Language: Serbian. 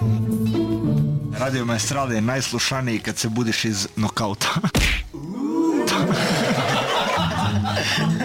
Radio Maestrale je najslušaniji kad se budiš iz nokauta.